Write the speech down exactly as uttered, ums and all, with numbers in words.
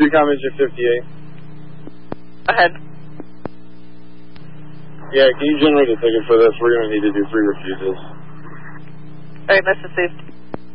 Recon Mission fifty-eight. Ahead. Yeah, can you generate a ticket for this? We're going to need to do three refuses. Alright, that's received.